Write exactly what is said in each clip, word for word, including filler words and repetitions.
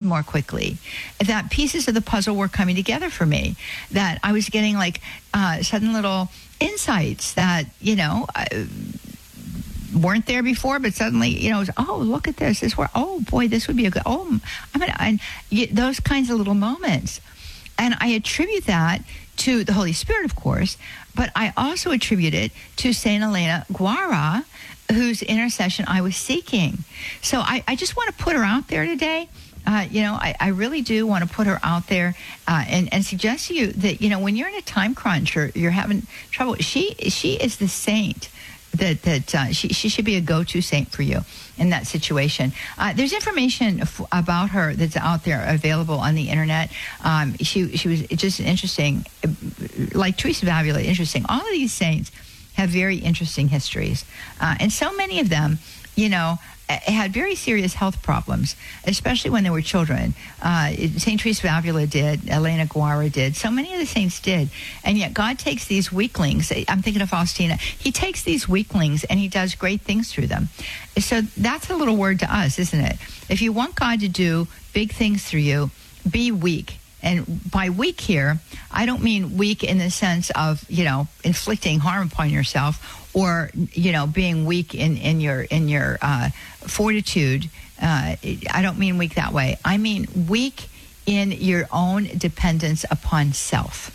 more quickly, that pieces of the puzzle were coming together for me, that I was getting like uh, sudden little insights that, you know, I, weren't there before, but suddenly, you know, it was, oh, look at this. This were, oh boy, this would be a good, oh, I'm gonna, and those kinds of little moments. And I attribute that to the Holy Spirit, of course, but I also attribute it to Saint Elena Guara, whose intercession I was seeking. So I, I just want to put her out there today. Uh, you know, I, I really do want to put her out there uh, and, and suggest to you that, you know, when you're in a time crunch or you're having trouble, she she is the saint that that uh, she she should be a go-to saint for you in that situation. Uh, there's information f- about her that's out there available on the internet. Um, she she was just interesting, like Teresa of Avila, interesting. All of these saints have very interesting histories, uh, and so many of them, you know, had very serious health problems, especially when they were children. Uh, Saint Teresa of Avila did, Elena Guara did, so many of the saints did. And yet God takes these weaklings, I'm thinking of Faustina, he takes these weaklings and he does great things through them. So that's a little word to us, isn't it? If you want God to do big things through you, be weak. And by weak here, I don't mean weak in the sense of, you know, inflicting harm upon yourself, or, you know, being weak in, in your in your uh, fortitude. Uh, I don't mean weak that way. I mean weak in your own dependence upon self.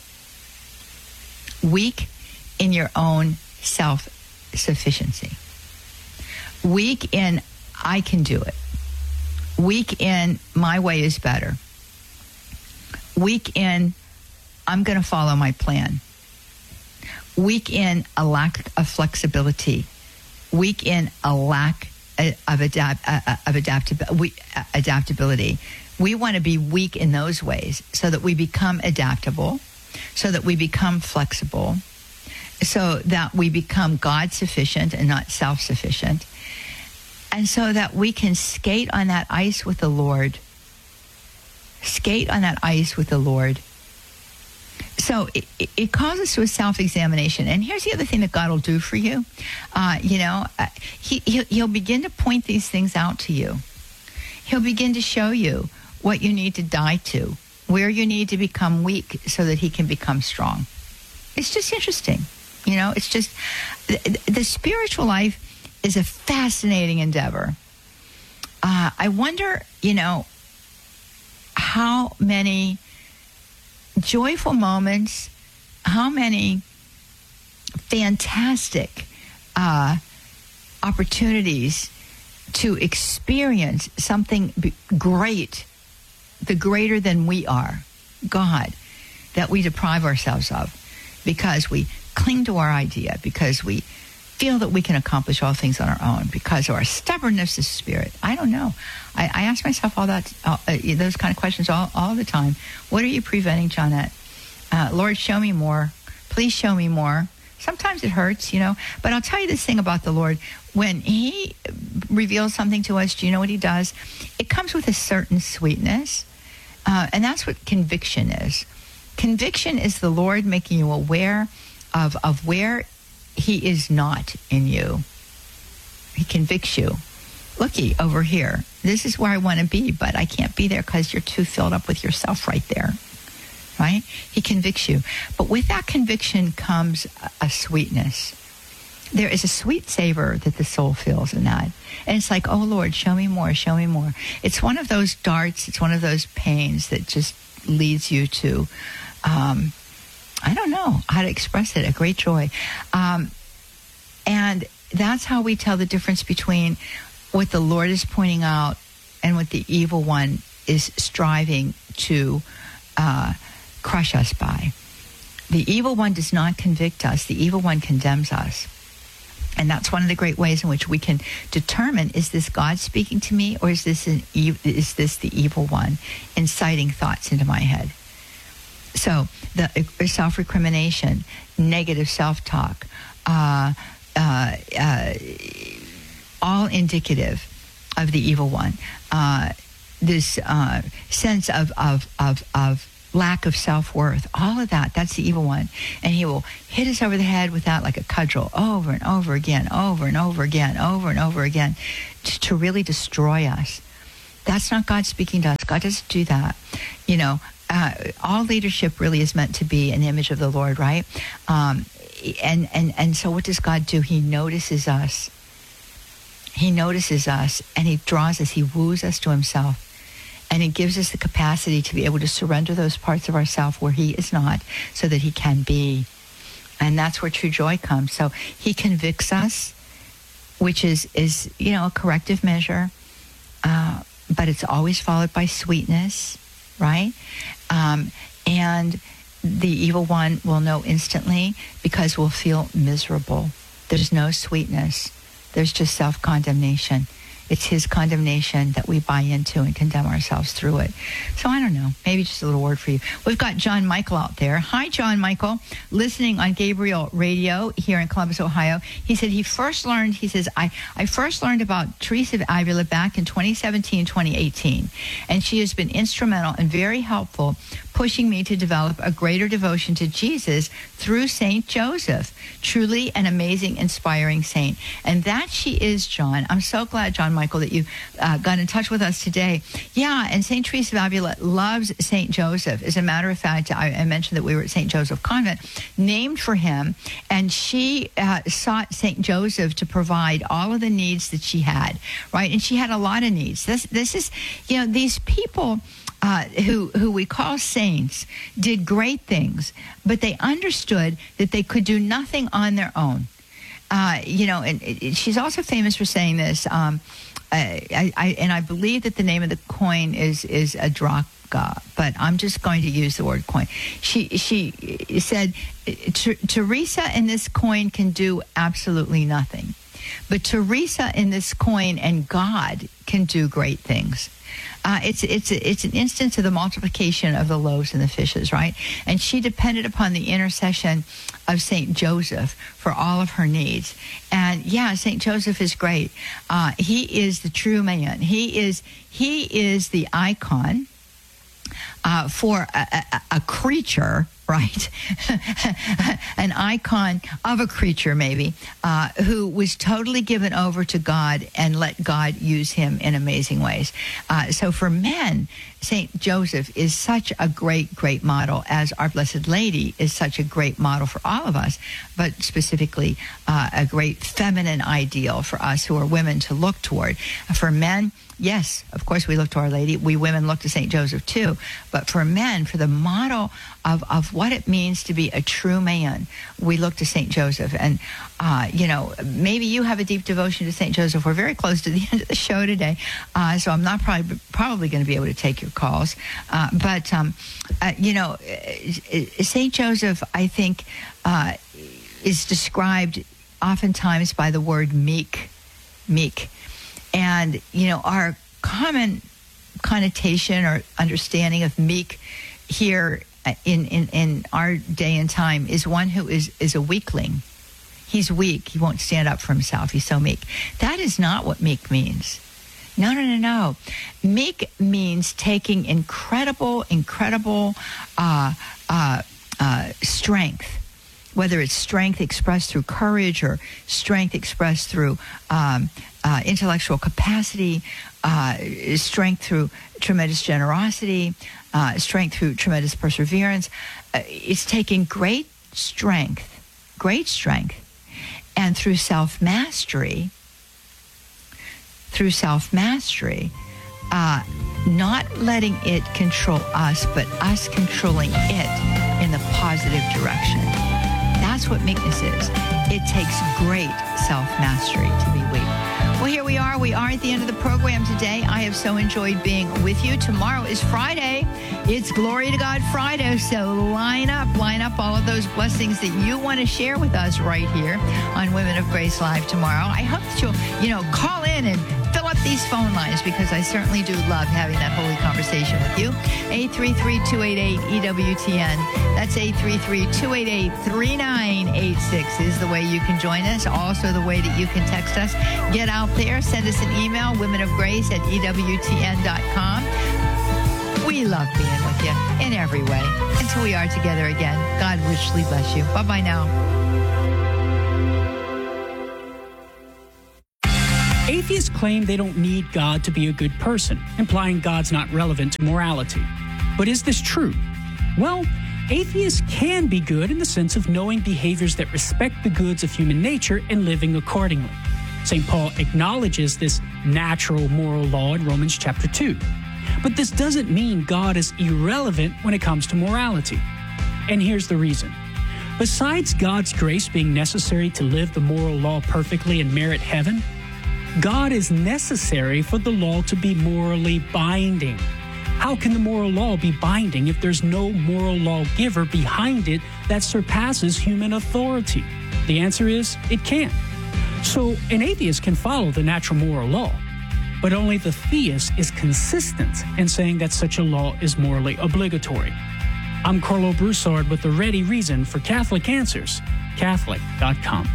Weak in your own self-sufficiency. Weak in, I can do it. Weak in, my way is better. Weak in, I'm going to follow my plan. Weak in a lack of flexibility. Weak in a lack of adapt of adaptability. Adaptability. We want to be weak in those ways so that we become adaptable, so that we become flexible, so that we become God sufficient and not self-sufficient, and so that we can skate on that ice with the Lord. Skate on that ice with the Lord. So it, it, it calls us to a self-examination. And here's the other thing that God will do for you. Uh, you know, uh, he, he'll, he'll begin to point these things out to you. He'll begin to show you what you need to die to, where you need to become weak so that he can become strong. It's just interesting. You know, it's just, the, the spiritual life is a fascinating endeavor. Uh, I wonder, you know, how many joyful moments, how many fantastic uh, opportunities to experience something b- great, the greater than we are, God, that we deprive ourselves of because we cling to our idea, because we feel that we can accomplish all things on our own, because of our stubbornness of spirit. I don't know. I, I ask myself all that, uh, those kind of questions all, all the time. What are you preventing, Johnette? Uh, Lord, show me more. Please show me more. Sometimes it hurts, you know. But I'll tell you this thing about the Lord. When he reveals something to us, do you know what he does? It comes with a certain sweetness. Uh, and that's what conviction is. Conviction is the Lord making you aware of, of where he is not in you. He convicts you. Looky over here. This is where I want to be, but I can't be there because you're too filled up with yourself right there. Right? He convicts you. But with that conviction comes a, a sweetness. There is a sweet savor that the soul feels in that. And it's like, oh, Lord, show me more, show me more. It's one of those darts, it's one of those pains that just leads you to, um, I don't know how to express it, a great joy. Um, and that's how we tell the difference between what the Lord is pointing out and what the evil one is striving to uh, crush us by. The evil one does not convict us. The evil one condemns us. And that's one of the great ways in which we can determine, is this God speaking to me, or is this an ev- is this the evil one inciting thoughts into my head? So the uh, self-recrimination, negative self-talk, uh, uh, uh, all indicative of the evil one. Uh, this uh, sense of, of, of, of lack of self-worth, all of that, that's the evil one. And he will hit us over the head with that like a cudgel over and over again, over and over again, over and over again, to, to really destroy us. That's not God speaking to us. God doesn't do that. You know, uh, all leadership really is meant to be an image of the Lord, right? Um, and, and, and so what does God do? He notices us. He notices us, and he draws us. He woos us to himself. And it gives us the capacity to be able to surrender those parts of ourself where he is not, so that he can be. And that's where true joy comes. So he convicts us, which is, is you know, a corrective measure. Uh, but it's always followed by sweetness, right? Um, and the evil one will know instantly, because we'll feel miserable. There's no sweetness. There's just self-condemnation. It's his condemnation that we buy into and condemn ourselves through it. So I don't know, maybe just a little word for you. We've got John Michael out there. Hi, John Michael, listening on Gabriel Radio here in Columbus, Ohio. He said he first learned, he says, I, I first learned about Teresa of Avila back in twenty seventeen, twenty eighteen. And she has been instrumental and very helpful, pushing me to develop a greater devotion to Jesus through Saint Joseph. Truly an amazing, inspiring saint. And that she is, John. I'm so glad, John Michael, that you uh, got in touch with us today. Yeah, and Saint Teresa of Avila loves Saint Joseph. As a matter of fact, I, I mentioned that we were at Saint Joseph Convent, named for him, and she uh, sought Saint Joseph to provide all of the needs that she had, right? And she had a lot of needs. This, this is, you know, these people Uh, who who we call saints did great things, but they understood that they could do nothing on their own. Uh, you know, and it, she's also famous for saying this. Um, I, I, and I believe that the name of the coin is is a drachma, but I'm just going to use the word coin. She she said, Teresa in this coin can do absolutely nothing, but Teresa in this coin and God can do great things. Uh, it's it's it's an instance of the multiplication of the loaves and the fishes, right? And she depended upon the intercession of Saint Joseph for all of her needs. And yeah, Saint Joseph is great. Uh, he is the true man. He is he is the icon uh, for a, a, a creature, right? An icon of a creature, maybe, uh, who was totally given over to God and let God use him in amazing ways. Uh, so for men, Saint Joseph is such a great, great model, as Our Blessed Lady is such a great model for all of us, but specifically uh, a great feminine ideal for us who are women to look toward. For men, yes, of course we look to Our Lady. We women look to Saint Joseph too. But for men, for the model of, of what it means to be a true man, we look to Saint Joseph. And, uh, you know, maybe you have a deep devotion to Saint Joseph. We're very close to the end of the show today, uh, so I'm not probably, probably going to be able to take your calls. Uh, but, um, uh, you know, Saint Joseph, I think, uh, is described oftentimes by the word meek, meek. And, you know, our common connotation or understanding of meek here in, in, in our day and time is one who is, is a weakling. He's weak. He won't stand up for himself. He's so meek. That is not what meek means. No, no, no, no. Meek means taking incredible, incredible uh, uh, uh, strength, whether it's strength expressed through courage or strength expressed through um, uh, intellectual capacity, uh, strength through tremendous generosity, uh, strength through tremendous perseverance. Uh, it's taking great strength, great strength, and through self-mastery, through self-mastery, uh, not letting it control us, but us controlling it in the positive direction. That's what meekness is. It takes great self-mastery to be weak. Well, here we are. We are at the end of the program today. I have so enjoyed being with you. Tomorrow is Friday. It's Glory to God Friday. So line up, line up all of those blessings that you want to share with us right here on Women of Grace Live tomorrow. I hope that you'll, you know, call in and fill up these phone lines, because I certainly do love having that holy conversation with you. eight three three, two eight eight, E W T N. That's eight three three, two eight eight, three nine eight six is the way you can join us. Also the way that you can text us. Get out there, send us an email, women of grace at E W T N dot com. We love being with you in every way. Until we are together again, God richly bless you. Bye-bye now. Atheists claim they don't need God to be a good person, implying God's not relevant to morality. But is this true? Well, atheists can be good in the sense of knowing behaviors that respect the goods of human nature and living accordingly. Saint Paul acknowledges this natural moral law in Romans chapter two. But this doesn't mean God is irrelevant when it comes to morality. And here's the reason. Besides God's grace being necessary to live the moral law perfectly and merit heaven, God is necessary for the law to be morally binding. How can the moral law be binding if there's no moral lawgiver behind it that surpasses human authority? The answer is, it can't. So an atheist can follow the natural moral law, but only the theist is consistent in saying that such a law is morally obligatory. I'm Carlo Broussard with the ready reason for Catholic Answers, Catholic dot com.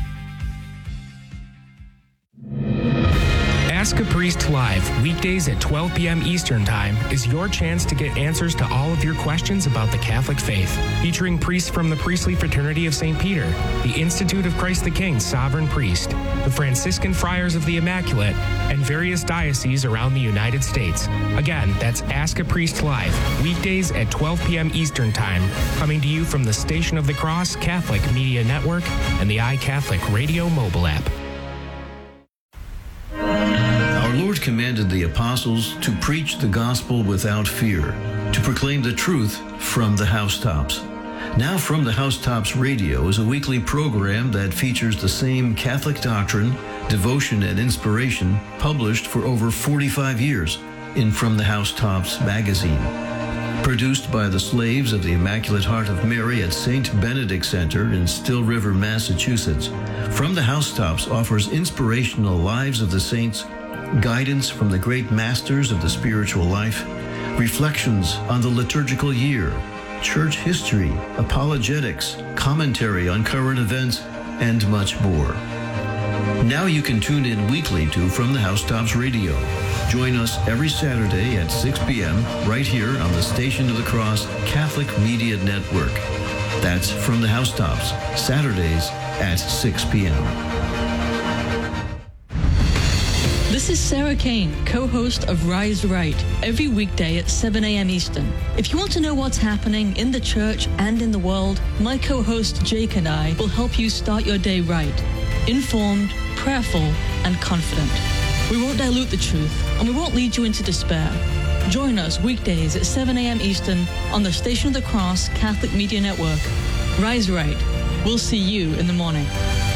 Ask a Priest Live, weekdays at twelve p.m. Eastern Time, is your chance to get answers to all of your questions about the Catholic faith. Featuring priests from the Priestly Fraternity of Saint Peter, the Institute of Christ the King Sovereign Priest, the Franciscan Friars of the Immaculate, and various dioceses around the United States. Again, that's Ask a Priest Live, weekdays at twelve p.m. Eastern Time, coming to you from the Station of the Cross Catholic Media Network and the iCatholic Radio mobile app. Our Lord commanded the apostles to preach the gospel without fear, to proclaim the truth from the housetops. Now From the Housetops Radio is a weekly program that features the same Catholic doctrine, devotion, and inspiration published for over forty-five years in From the Housetops magazine. Produced by the Slaves of the Immaculate Heart of Mary at Saint Benedict Center in Still River, Massachusetts, From the Housetops offers inspirational lives of the saints, guidance from the great masters of the spiritual life, reflections on the liturgical year, church history, apologetics, commentary on current events, and much more. Now you can tune in weekly to From the Housetops Radio. Join us every Saturday at six p.m. right here on the Station of the Cross Catholic Media Network. That's From the Housetops, Saturdays at six p.m. This is Sarah Kane, co-host of Rise Right, every weekday at seven a.m. Eastern. If you want to know what's happening in the church and in the world, my co-host Jake and I will help you start your day right, informed, prayerful, and confident. We won't dilute the truth, and we won't lead you into despair. Join us weekdays at seven a.m. Eastern on the Station of the Cross Catholic Media Network. Rise Right. We'll see you in the morning.